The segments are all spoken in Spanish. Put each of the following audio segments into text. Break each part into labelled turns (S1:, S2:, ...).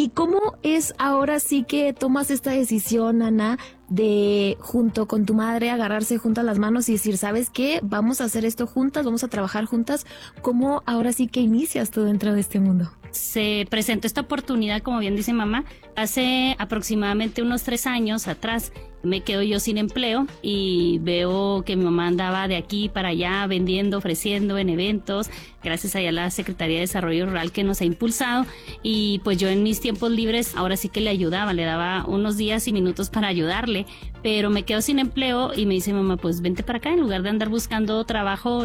S1: ¿Y cómo es ahora sí que tomas esta decisión, Ana, de junto con tu madre agarrarse juntas las manos y decir, ¿sabes qué? Vamos a hacer esto juntas, vamos a trabajar juntas. ¿Cómo ahora sí que inicias tú dentro de este mundo?
S2: Se presentó esta oportunidad, como bien dice mamá, hace aproximadamente unos 3 años atrás. Me quedo yo sin empleo y veo que mi mamá andaba de aquí para allá vendiendo, ofreciendo en eventos, gracias a la Secretaría de Desarrollo Rural que nos ha impulsado, y pues yo en mis tiempos libres ahora sí que le ayudaba, le daba unos días y minutos para ayudarle, pero me quedo sin empleo y me dice mamá, pues vente para acá, en lugar de andar buscando trabajo,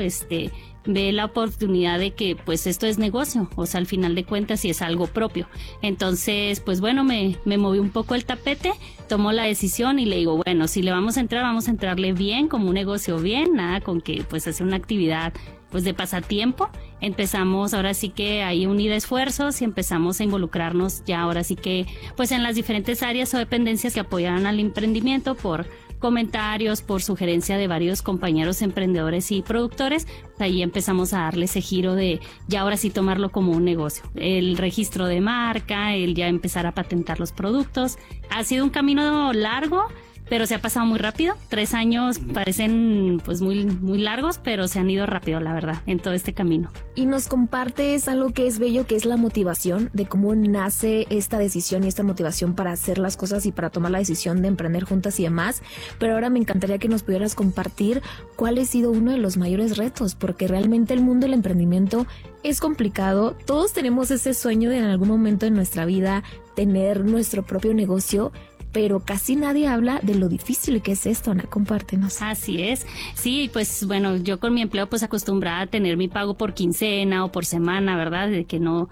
S2: ve la oportunidad de que pues esto es negocio, o sea, al final de cuentas sí es algo propio. Entonces, pues bueno, me moví un poco el tapete, tomó la decisión y le digo, bueno, si le vamos a entrarle bien, como un negocio bien, nada con que pues hacer una actividad pues de pasatiempo. Empezamos ahora sí que ahí unir esfuerzos y empezamos a involucrarnos ya ahora sí que pues en las diferentes áreas o dependencias que apoyaran al emprendimiento por comentarios, por sugerencia de varios compañeros emprendedores y productores. Ahí empezamos a darle ese giro de ya ahora sí tomarlo como un negocio. El registro de marca, el ya empezar a patentar los productos. Ha sido un camino largo, pero se ha pasado muy rápido. 3 años parecen pues muy largos, pero se han ido rápido, la verdad, en todo este camino.
S1: Y nos compartes algo que es bello, que es la motivación, de cómo nace esta decisión y esta motivación para hacer las cosas y para tomar la decisión de emprender juntas y demás. Pero ahora me encantaría que nos pudieras compartir cuál ha sido uno de los mayores retos, porque realmente el mundo del emprendimiento es complicado. Todos tenemos ese sueño de en algún momento en nuestra vida tener nuestro propio negocio, pero casi nadie habla de lo difícil que es esto, Ana, compártenos.
S2: Así es, sí, pues bueno, yo con mi empleo pues acostumbrada a tener mi pago por quincena o por semana, ¿verdad? De que no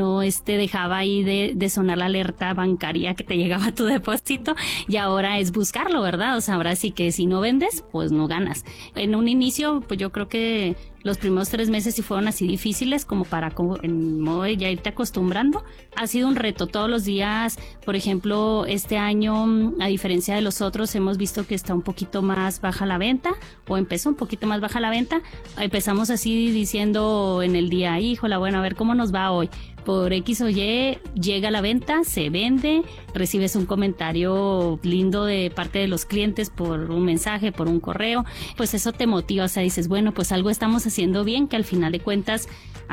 S2: dejaba ahí de sonar la alerta bancaria que te llegaba a tu depósito, y ahora es buscarlo, ¿verdad? O sea, ahora sí que si no vendes, pues no ganas. En un inicio, pues yo creo que los primeros 3 meses sí fueron así difíciles como en modo de ya irte acostumbrando. Ha sido un reto todos los días. Por ejemplo, este año, a diferencia de los otros, hemos visto que está un poquito más baja la venta, o empezó un poquito más baja la venta. Empezamos así diciendo en el día, híjola, bueno, a ver cómo nos va hoy. Por X o Y llega la venta, se vende, recibes un comentario lindo de parte de los clientes por un mensaje, por un correo, pues eso te motiva, o sea, dices, bueno, pues algo estamos haciendo bien, que al final de cuentas,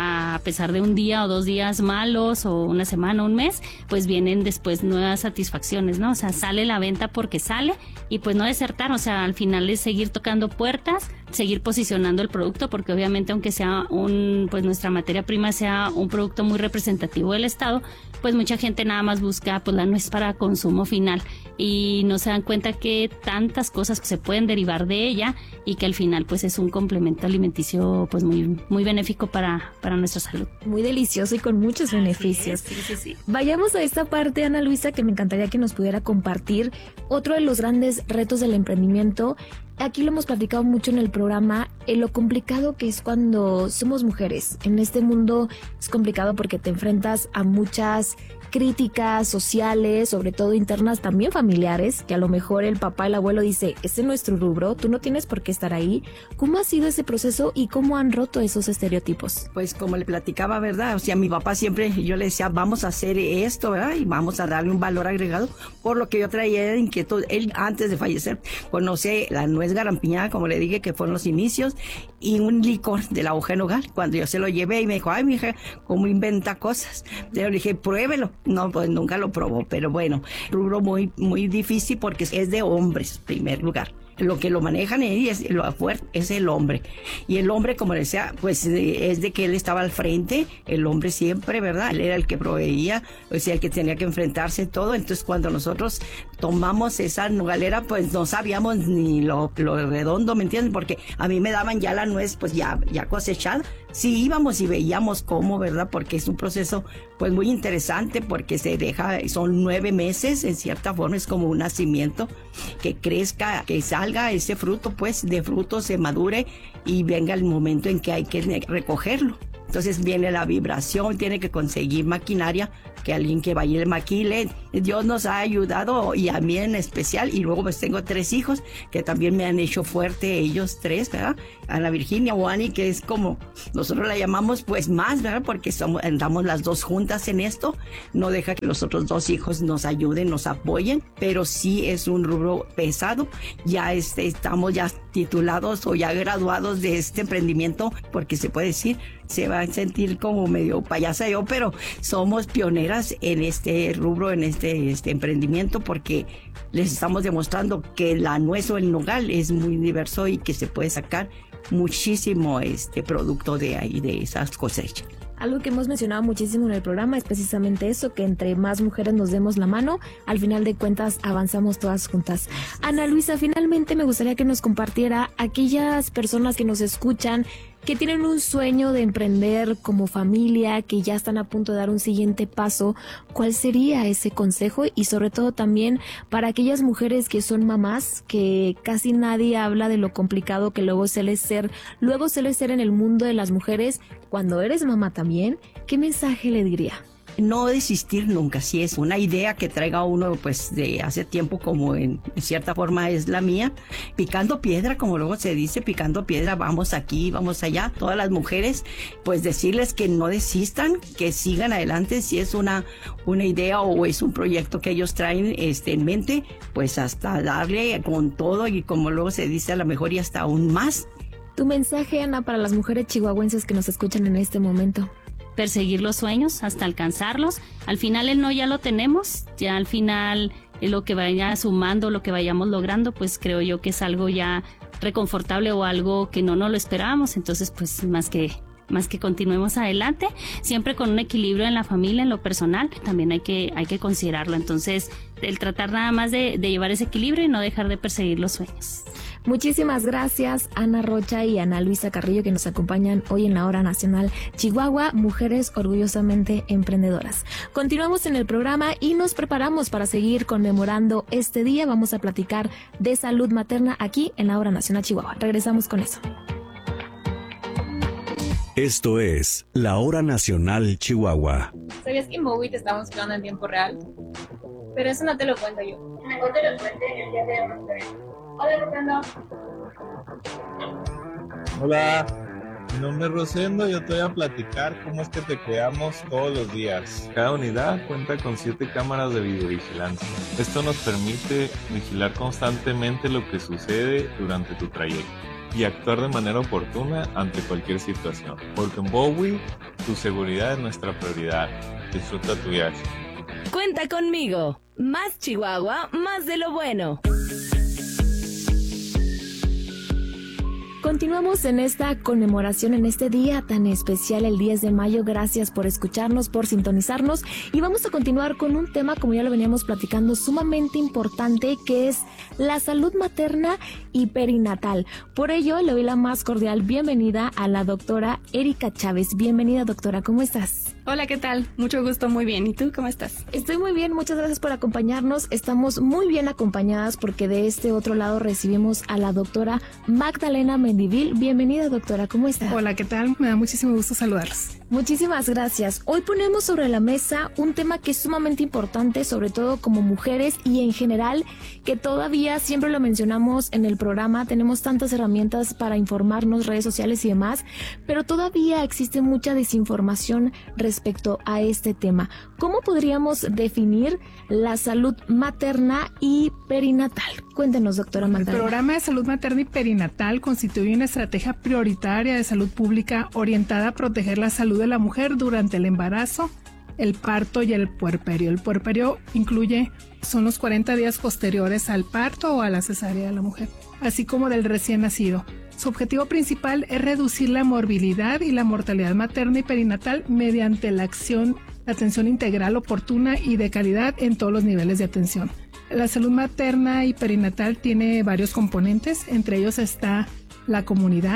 S2: a pesar de un día o 2 días malos o una semana, un mes, pues vienen después nuevas satisfacciones, ¿no? O sea, sale la venta porque sale, y pues no desertar, o sea, al final es seguir tocando puertas, seguir posicionando el producto, porque obviamente aunque sea pues nuestra materia prima sea un producto muy representativo del estado, pues mucha gente nada más busca pues la nuez para consumo final y no se dan cuenta que tantas cosas se pueden derivar de ella y que al final pues es un complemento alimenticio pues muy benéfico para nuestra salud.
S1: Muy delicioso y con muchos beneficios.
S2: Sí.
S1: Vayamos a esta parte, Ana Luisa, que me encantaría que nos pudiera compartir otro de los grandes retos del emprendimiento. Aquí lo hemos platicado mucho en el programa, lo complicado que es cuando somos mujeres. En este mundo es complicado porque te enfrentas a muchas críticas sociales, sobre todo internas, también familiares, que a lo mejor el papá, el abuelo dice, ese es nuestro rubro, tú no tienes por qué estar ahí. ¿Cómo ha sido ese proceso y cómo han roto esos estereotipos?
S3: Pues como le platicaba, ¿verdad? O sea, mi papá siempre, yo le decía, vamos a hacer esto, ¿verdad? Y vamos a darle un valor agregado, por lo que yo traía de inquietud. Él, antes de fallecer, conoce la nuez garampiñada, como le dije, que fueron los inicios, y un licor de la hoja en hogar. Cuando yo se lo llevé y me dijo, ay, mija, ¿cómo inventa cosas? Yo le dije, pruébelo. No, pues nunca lo probó, pero bueno, rubro muy difícil porque es de hombres, en primer lugar. Lo que lo manejan lo fuerte es el hombre. Y el hombre, como decía, pues es de que él estaba al frente, el hombre siempre, ¿verdad? Él era el que proveía, o sea, el que tenía que enfrentarse todo. Entonces, cuando nosotros tomamos esa nogalera, pues no sabíamos ni lo redondo, ¿me entienden? Porque a mí me daban ya la nuez, pues ya cosechada. Sí íbamos y veíamos cómo, ¿verdad? Porque es un proceso, pues muy interesante, porque son 9 meses, en cierta forma es como un nacimiento, que crezca, que salga ese fruto, pues de fruto se madure y venga el momento en que hay que recogerlo. Entonces viene la vibración, tiene que conseguir maquinaria que alguien que vaya y le maquile. Dios nos ha ayudado y a mí en especial, y luego pues tengo 3 hijos que también me han hecho fuerte, ellos 3, ¿verdad? Ana Virginia o Ani, que es como nosotros la llamamos pues más, ¿verdad? Porque andamos las 2 juntas en esto, no deja que los otros 2 hijos nos ayuden, nos apoyen, pero sí es un rubro pesado. Ya estamos ya titulados o ya graduados de este emprendimiento, porque se puede decir, se va a sentir como medio payasa yo, pero somos pioneras en este rubro, en este emprendimiento, porque les estamos demostrando que la nuez o el nogal es muy diverso y que se puede sacar muchísimo producto de ahí, de esas cosechas.
S1: Algo que hemos mencionado muchísimo en el programa es precisamente eso, que entre más mujeres nos demos la mano, al final de cuentas avanzamos todas juntas. Ana Luisa, finalmente me gustaría que nos compartiera aquellas personas que nos escuchan, que tienen un sueño de emprender como familia, que ya están a punto de dar un siguiente paso. ¿Cuál sería ese consejo? Y sobre todo también para aquellas mujeres que son mamás, que casi nadie habla de lo complicado que luego suele ser en el mundo de las mujeres. Cuando eres mamá también, ¿qué mensaje le diría?
S3: No desistir nunca, si es una idea que traiga uno pues de hace tiempo, como en cierta forma es la mía, picando piedra, como luego se dice, picando piedra, vamos aquí, vamos allá. Todas las mujeres, pues decirles que no desistan, que sigan adelante. Si es una idea o es un proyecto que ellos traen en mente, pues hasta darle con todo, y como luego se dice, a lo mejor y hasta aún más.
S1: Tu mensaje, Ana, para las mujeres chihuahuenses que nos escuchan en este momento.
S2: Perseguir los sueños hasta alcanzarlos. Al final el no ya lo tenemos, ya al final lo que vaya sumando, lo que vayamos logrando, pues creo yo que es algo ya reconfortable o algo que no lo esperábamos. Entonces pues más que continuemos adelante, siempre con un equilibrio en la familia, en lo personal, también hay que considerarlo. Entonces el tratar nada más de llevar ese equilibrio y no dejar de perseguir los sueños.
S1: Muchísimas gracias, Ana Rocha y Ana Luisa Carrillo, que nos acompañan hoy en la Hora Nacional Chihuahua, Mujeres Orgullosamente Emprendedoras. Continuamos en el programa y nos preparamos para seguir conmemorando este día. Vamos a platicar de salud materna aquí en la Hora Nacional Chihuahua. Regresamos con eso.
S4: Esto es la Hora Nacional Chihuahua.
S5: ¿Sabías que Bowie te está buscando en tiempo real? Pero eso no te lo cuento yo. Mejor te lo cuente el día de hoy. Hola, Rosendo.
S6: Hola, mi nombre es Rosendo. Yo te voy a platicar cómo es que te cuidamos todos los días. Cada unidad cuenta con 7 cámaras de videovigilancia. Esto nos permite vigilar constantemente lo que sucede durante tu trayecto y actuar de manera oportuna ante cualquier situación. Porque en Bowie, tu seguridad es nuestra prioridad. Disfruta tu viaje.
S7: Cuenta conmigo. Más Chihuahua, más de lo bueno.
S1: Continuamos en esta conmemoración, en este día tan especial, el 10 de mayo. Gracias por escucharnos, por sintonizarnos. Y vamos a continuar con un tema, como ya lo veníamos platicando, sumamente importante, que es la salud materna y perinatal. Por ello, le doy la más cordial bienvenida a la doctora Erika Chávez. Bienvenida, doctora, ¿cómo estás?
S5: Hola, ¿qué tal? Mucho gusto, muy bien. ¿Y tú cómo estás?
S1: Estoy muy bien, muchas gracias por acompañarnos. Estamos muy bien acompañadas porque de este otro lado recibimos a la doctora Magdalena Mendivil. Bienvenida, doctora, ¿cómo está?
S8: Hola, ¿qué tal? Me da muchísimo gusto saludarlos.
S1: Muchísimas gracias. Hoy ponemos sobre la mesa un tema que es sumamente importante, sobre todo como mujeres y en general, que todavía siempre lo mencionamos en el programa, tenemos tantas herramientas para informarnos, redes sociales y demás, pero todavía existe mucha desinformación respecto a este tema. ¿Cómo podríamos definir la salud materna y perinatal? Cuéntenos, doctora Magdalena.
S8: El programa de salud materna y perinatal constituye una estrategia prioritaria de salud pública orientada a proteger la salud de la mujer durante el embarazo, el parto y el puerperio. El puerperio son los 40 días posteriores al parto o a la cesárea de la mujer, así como del recién nacido. Su objetivo principal es reducir la morbilidad y la mortalidad materna y perinatal mediante la atención integral, oportuna y de calidad en todos los niveles de atención. La salud materna y perinatal tiene varios componentes, entre ellos está la comunidad,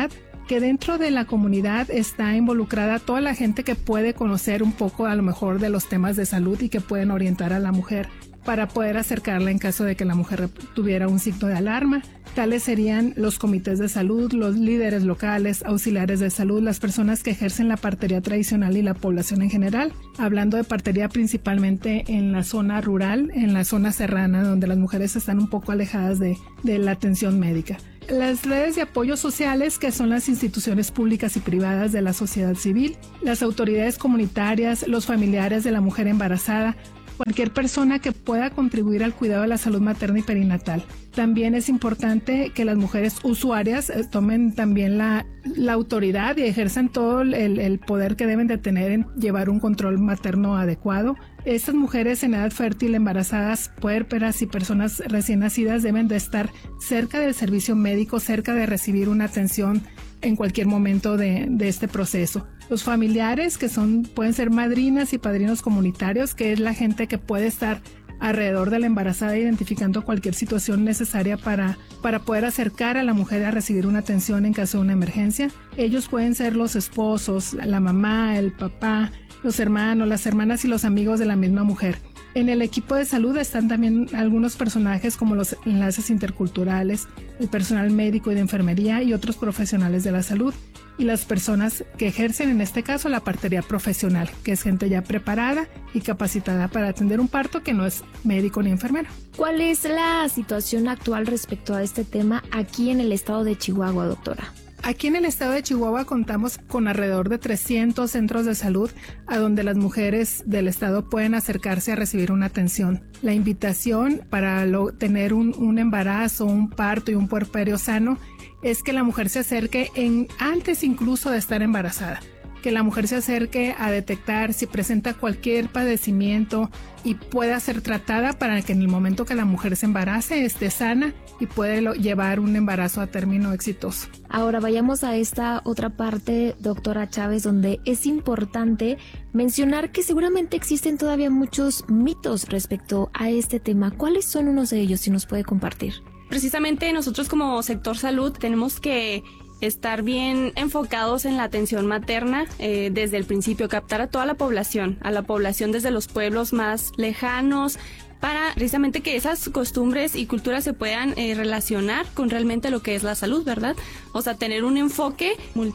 S8: que dentro de la comunidad está involucrada toda la gente que puede conocer un poco a lo mejor de los temas de salud y que pueden orientar a la mujer para poder acercarla en caso de que la mujer tuviera un signo de alarma. Tales serían los comités de salud, los líderes locales, auxiliares de salud, las personas que ejercen la partería tradicional y la población en general. Hablando de partería principalmente en la zona rural, en la zona serrana, donde las mujeres están un poco alejadas de la atención médica. Las redes de apoyo sociales, que son las instituciones públicas y privadas de la sociedad civil, las autoridades comunitarias, los familiares de la mujer embarazada, cualquier persona que pueda contribuir al cuidado de la salud materna y perinatal. También es importante que las mujeres usuarias tomen también la autoridad y ejerzan todo el poder que deben de tener en llevar un control materno adecuado. Estas mujeres en edad fértil, embarazadas, puérperas y personas recién nacidas deben de estar cerca del servicio médico, cerca de recibir una atención en cualquier momento de este proceso. Los familiares, que pueden ser madrinas y padrinos comunitarios, que es la gente que puede estar alrededor de la embarazada identificando cualquier situación necesaria para poder acercar a la mujer a recibir una atención en caso de una emergencia. Ellos pueden ser los esposos, la mamá, el papá, los hermanos, las hermanas y los amigos de la misma mujer. En el equipo de salud están también algunos personajes como los enlaces interculturales, el personal médico y de enfermería y otros profesionales de la salud, y las personas que ejercen en este caso la partería profesional, que es gente ya preparada y capacitada para atender un parto que no es médico ni enfermero.
S1: ¿Cuál es la situación actual respecto a este tema aquí en el estado de Chihuahua, doctora?
S8: Aquí en el estado de Chihuahua contamos con alrededor de 300 centros de salud a donde las mujeres del estado pueden acercarse a recibir una atención. La invitación para tener un embarazo, un parto y un puerperio sano es que la mujer se acerque antes incluso de estar embarazada. Que la mujer se acerque a detectar si presenta cualquier padecimiento y pueda ser tratada para que en el momento que la mujer se embarace esté sana y puede llevar un embarazo a término exitoso.
S1: Ahora vayamos a esta otra parte, doctora Chávez, donde es importante mencionar que seguramente existen todavía muchos mitos respecto a este tema. ¿Cuáles son unos de ellos, si nos puede compartir?
S9: Precisamente nosotros como sector salud tenemos que estar bien enfocados en la atención materna desde el principio, captar a toda la población desde los pueblos más lejanos, para precisamente que esas costumbres y culturas se puedan relacionar con realmente lo que es la salud, ¿verdad? O sea, tener un enfoque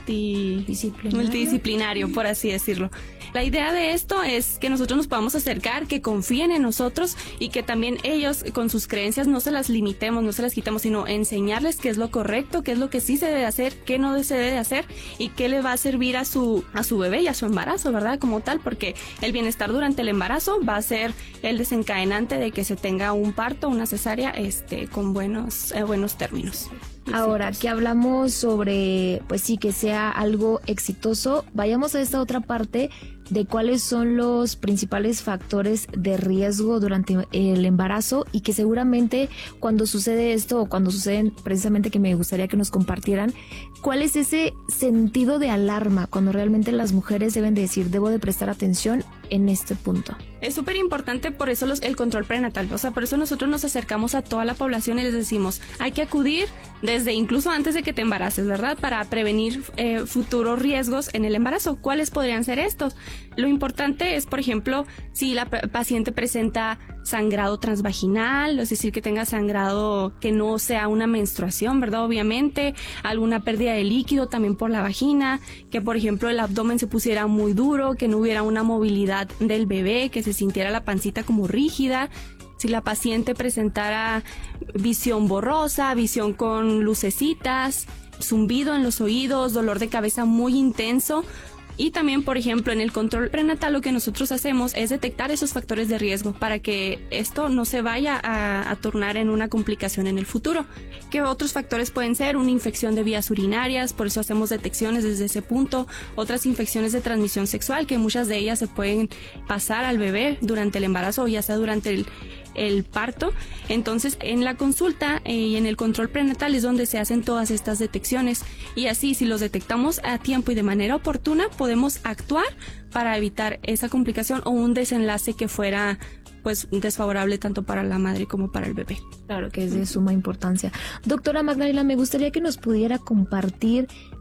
S9: multidisciplinario, por así decirlo. La idea de esto es que nosotros nos podamos acercar, que confíen en nosotros y que también ellos con sus creencias no se las limitemos, no se las quitemos, sino enseñarles qué es lo correcto, qué es lo que sí se debe hacer, qué no se debe hacer y qué le va a servir a su bebé y a su embarazo, ¿verdad? Como tal, porque el bienestar durante el embarazo va a ser el desencadenante de que se tenga un parto, una cesárea, con buenos términos.
S1: Ahora que hablamos sobre, pues sí, que sea algo exitoso, vayamos a esta otra parte de cuáles son los principales factores de riesgo durante el embarazo y que seguramente cuando sucede esto o cuando suceden precisamente que me gustaría que nos compartieran, ¿cuál es ese sentido de alarma cuando realmente las mujeres deben de decir, debo de prestar atención en este punto?
S9: Es súper importante por eso el control prenatal, o sea, por eso nosotros nos acercamos a toda la población y les decimos, hay que acudir desde incluso antes de que te embaraces, ¿verdad? Para prevenir futuros riesgos en el embarazo. ¿Cuáles podrían ser estos? Lo importante es, por ejemplo, si la paciente presenta sangrado transvaginal, es decir, que tenga sangrado que no sea una menstruación, ¿verdad? Obviamente, alguna pérdida de líquido también por la vagina, que por ejemplo el abdomen se pusiera muy duro, que no hubiera una movilidad del bebé, que se sintiera la pancita como rígida. Si la paciente presentara visión borrosa, visión con lucecitas, zumbido en los oídos, dolor de cabeza muy intenso. Y también, por ejemplo, en el control prenatal lo que nosotros hacemos es detectar esos factores de riesgo para que esto no se vaya a tornar en una complicación en el futuro. ¿Qué otros factores pueden ser? Una infección de vías urinarias, por eso hacemos detecciones desde ese punto. Otras infecciones de transmisión sexual, que muchas de ellas se pueden pasar al bebé durante el embarazo o ya sea durante el parto. Entonces, en la consulta y en el control prenatal es donde se hacen todas estas detecciones y así, si los detectamos a tiempo y de manera oportuna, podemos actuar para evitar esa complicación o un desenlace que fuera pues desfavorable tanto para la madre como para el bebé.
S1: Claro que es de suma importancia. Doctora Magdalena, me gustaría que nos pudiera compartir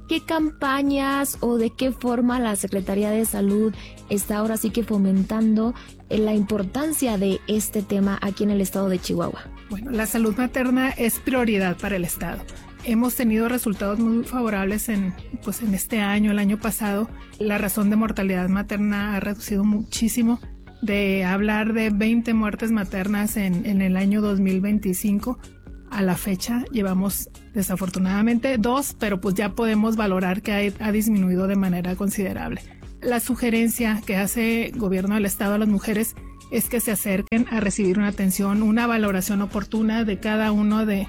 S1: ¿qué campañas o de qué forma la Secretaría de Salud está ahora sí que fomentando la importancia de este tema aquí en el estado de Chihuahua?
S8: Bueno, la salud materna es prioridad para el estado. Hemos tenido resultados muy favorables en este año, el año pasado. La razón de mortalidad materna ha reducido muchísimo. De hablar de 20 muertes maternas en el año 2025, a la fecha llevamos desafortunadamente 2, pero pues ya podemos valorar que ha disminuido de manera considerable. La sugerencia que hace el gobierno del estado a las mujeres es que se acerquen a recibir una atención, una valoración oportuna en cada uno de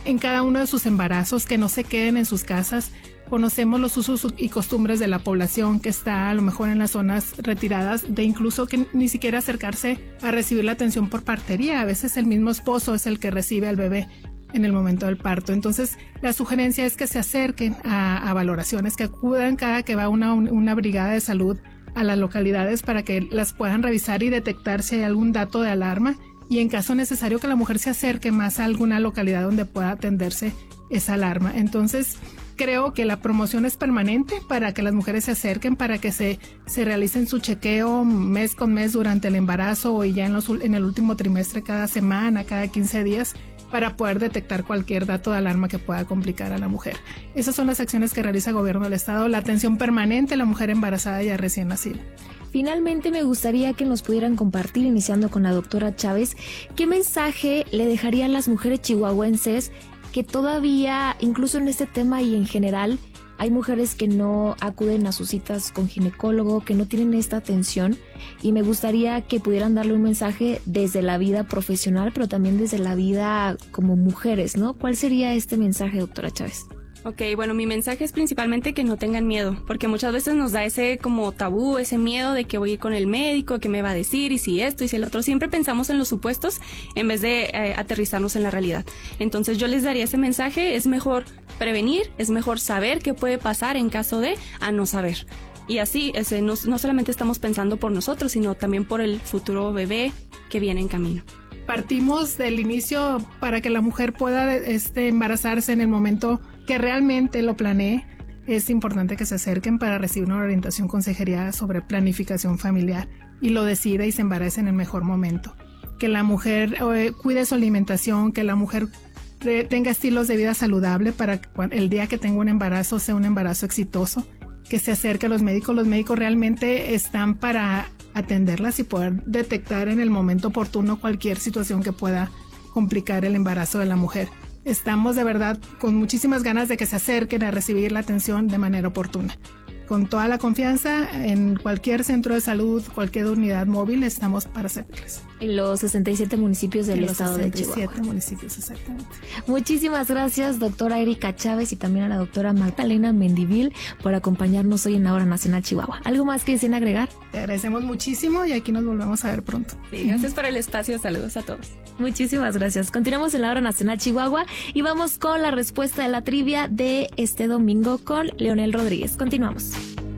S8: sus embarazos, que no se queden en sus casas. Conocemos los usos y costumbres de la población que está a lo mejor en las zonas retiradas, de incluso que ni siquiera acercarse a recibir la atención por partería. A veces el mismo esposo es el que recibe al bebé en el momento del parto. Entonces, la sugerencia es que se acerquen a valoraciones, que acudan cada que va una brigada de salud a las localidades para que las puedan revisar y detectar si hay algún dato de alarma, y en caso necesario que la mujer se acerque más a alguna localidad donde pueda atenderse esa alarma. Entonces, creo que la promoción es permanente para que las mujeres se acerquen, para que se realicen su chequeo mes con mes durante el embarazo y ya en el último trimestre, cada semana, cada 15 días, para poder detectar cualquier dato de alarma que pueda complicar a la mujer. Esas son las acciones que realiza el gobierno del estado, la atención permanente a la mujer embarazada y a recién nacida.
S1: Finalmente, me gustaría que nos pudieran compartir, iniciando con la doctora Chávez, ¿qué mensaje le dejarían las mujeres chihuahuenses que todavía, incluso en este tema y en general, hay mujeres que no acuden a sus citas con ginecólogo, que no tienen esta atención? Y me gustaría que pudieran darle un mensaje desde la vida profesional, pero también desde la vida como mujeres, ¿no? ¿Cuál sería este mensaje, doctora Chávez?
S9: Ok, bueno, mi mensaje es principalmente que no tengan miedo, porque muchas veces nos da ese como tabú, ese miedo de que voy a ir con el médico, que me va a decir, y si esto, y si el otro. Siempre pensamos en los supuestos en vez de aterrizarnos en la realidad. Entonces yo les daría ese mensaje: es mejor prevenir, es mejor saber qué puede pasar en caso de a no saber. Y así no solamente estamos pensando por nosotros, sino también por el futuro bebé que viene en camino.
S8: Partimos del inicio para que la mujer pueda embarazarse en el momento que realmente lo planee. Es importante que se acerquen para recibir una orientación consejera sobre planificación familiar y lo decida y se embarace en el mejor momento. Que la mujer cuide su alimentación, que la mujer tenga estilos de vida saludable para que el día que tenga un embarazo sea un embarazo exitoso. Que se acerque a los médicos. Los médicos realmente están para atenderlas y poder detectar en el momento oportuno cualquier situación que pueda complicar el embarazo de la mujer. Estamos de verdad con muchísimas ganas de que se acerquen a recibir la atención de manera oportuna. Con toda la confianza, en cualquier centro de salud, cualquier unidad móvil, estamos para servirles.
S1: En los 67 municipios del estado de Chihuahua.
S8: 67 municipios, exactamente.
S1: Muchísimas gracias, doctora Erika Chávez, y también a la doctora Magdalena Mendivil por acompañarnos hoy en la Hora Nacional Chihuahua. ¿Algo más que deseen agregar?
S8: Te agradecemos muchísimo y aquí nos volvemos a ver pronto.
S9: Sí, gracias por el espacio. Saludos a todos.
S1: Muchísimas gracias. Continuamos en la Hora Nacional Chihuahua y vamos con la respuesta de la trivia de este domingo con Leonel Rodríguez. Continuamos.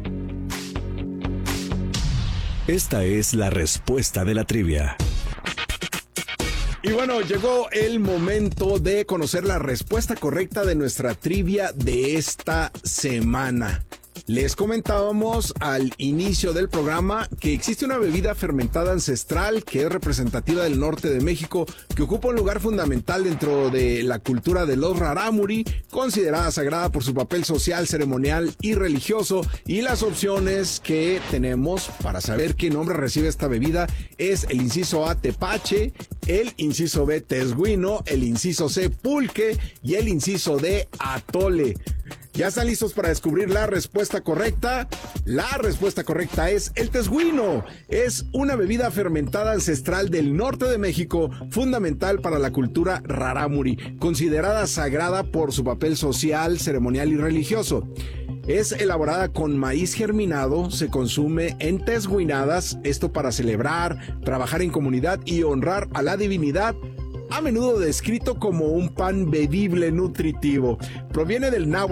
S4: Esta es la respuesta de la trivia.
S10: Y bueno, llegó el momento de conocer la respuesta correcta de nuestra trivia de esta semana. Les comentábamos al inicio del programa que existe una bebida fermentada ancestral que es representativa del norte de México, que ocupa un lugar fundamental dentro de la cultura de los rarámuri, considerada sagrada por su papel social, ceremonial y religioso. Y las opciones que tenemos para saber qué nombre recibe esta bebida es el inciso A, tepache, el inciso B, tesguino, el inciso C, pulque y el inciso D, atole. ¿Ya están listos para descubrir la respuesta correcta? La respuesta correcta es el tesguino. Es una bebida fermentada ancestral del norte de México, fundamental para la cultura rarámuri, considerada sagrada por su papel social, ceremonial y religioso. Es elaborada con maíz germinado, se consume en tesguinadas, esto para celebrar, trabajar en comunidad y honrar a la divinidad, a menudo descrito como un pan bebible nutritivo. Proviene del náhuatl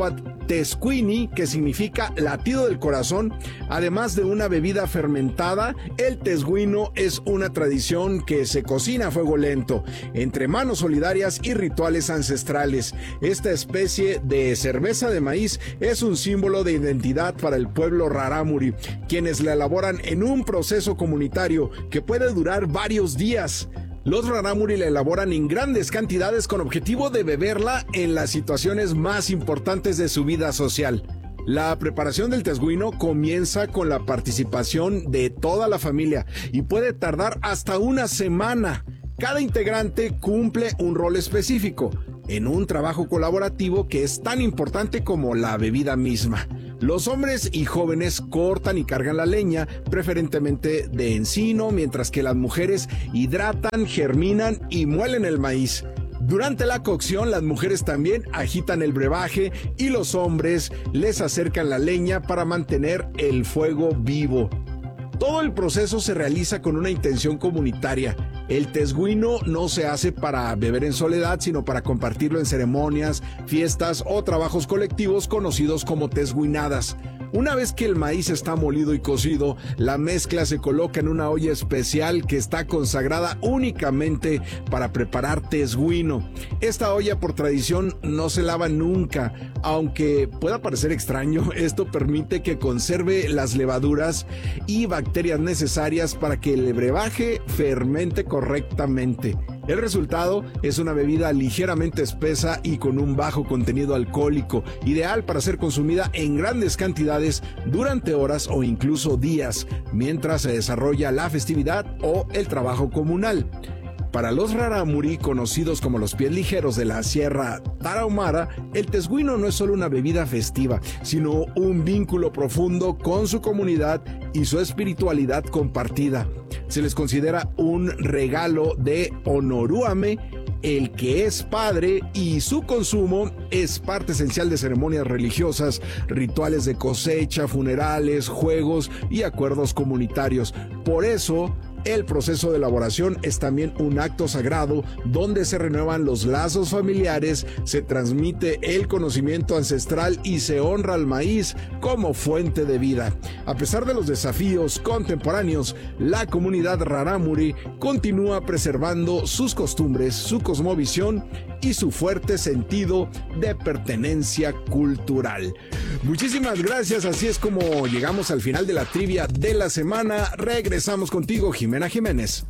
S10: Tezcuini, que significa latido del corazón. Además de una bebida fermentada, el tezguino es una tradición que se cocina a fuego lento, entre manos solidarias y rituales ancestrales. Esta especie de cerveza de maíz es un símbolo de identidad para el pueblo rarámuri, quienes la elaboran en un proceso comunitario que puede durar varios días. Los rarámuri la elaboran en grandes cantidades con objetivo de beberla en las situaciones más importantes de su vida social. La preparación del tezguino comienza con la participación de toda la familia y puede tardar hasta una semana. Cada integrante cumple un rol específico en un trabajo colaborativo que es tan importante como la bebida misma. Los hombres y jóvenes cortan y cargan la leña, preferentemente de encino, mientras que las mujeres hidratan, germinan y muelen el maíz. Durante la cocción, las mujeres también agitan el brebaje y los hombres les acercan la leña para mantener el fuego vivo. Todo el proceso se realiza con una intención comunitaria. El tezguino no se hace para beber en soledad, sino para compartirlo en ceremonias, fiestas o trabajos colectivos conocidos como tezguinadas. Una vez que el maíz está molido y cocido, la mezcla se coloca en una olla especial que está consagrada únicamente para preparar tezguino. Esta olla por tradición no se lava nunca, aunque pueda parecer extraño, esto permite que conserve las levaduras y bacterias necesarias para que el brebaje fermente correctamente. El resultado es una bebida ligeramente espesa y con un bajo contenido alcohólico, ideal para ser consumida en grandes cantidades durante horas o incluso días, mientras se desarrolla la festividad o el trabajo comunal. Para los rarámuri, conocidos como los pies ligeros de la Sierra Tarahumara, el tezguino no es solo una bebida festiva, sino un vínculo profundo con su comunidad y su espiritualidad compartida. Se les considera un regalo de Onoruame, el que es padre, y su consumo es parte esencial de ceremonias religiosas, rituales de cosecha, funerales, juegos y acuerdos comunitarios. Por eso, el proceso de elaboración es también un acto sagrado donde se renuevan los lazos familiares, se transmite el conocimiento ancestral y se honra al maíz como fuente de vida. A pesar de los desafíos contemporáneos, la comunidad rarámuri continúa preservando sus costumbres, su cosmovisión y su fuerte sentido de pertenencia cultural. Muchísimas gracias, así es como llegamos al final de la trivia de la semana. Regresamos contigo, Jimena Jiménez.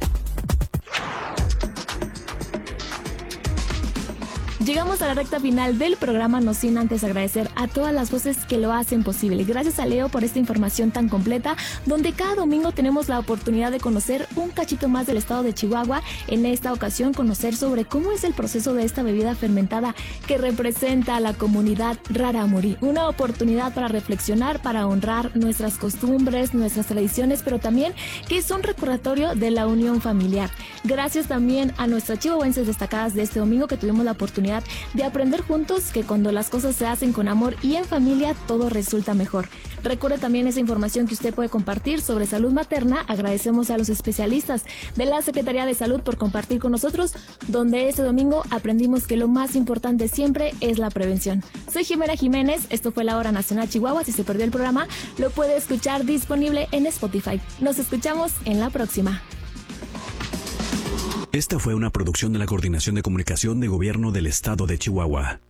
S1: Llegamos a la recta final del programa, no sin antes agradecer a todas las voces que lo hacen posible. Gracias a Leo por esta información tan completa, donde cada domingo tenemos la oportunidad de conocer un cachito más del estado de Chihuahua. En esta ocasión, conocer sobre cómo es el proceso de esta bebida fermentada que representa a la comunidad rarámuri. Una oportunidad para reflexionar, para honrar nuestras costumbres, nuestras tradiciones, pero también que es un recordatorio de la unión familiar. Gracias también a nuestras chihuahuenses destacadas de este domingo, que tuvimos la oportunidad de aprender juntos que cuando las cosas se hacen con amor y en familia, todo resulta mejor. Recuerde también esa información que usted puede compartir sobre salud materna. Agradecemos a los especialistas de la Secretaría de Salud por compartir con nosotros, donde este domingo aprendimos que lo más importante siempre es la prevención. Soy Jimena Jiménez, esto fue La Hora Nacional Chihuahua. Si se perdió el programa, lo puede escuchar disponible en Spotify. Nos escuchamos en la próxima.
S4: Esta fue una producción de la Coordinación de Comunicación de Gobierno del Estado de Chihuahua.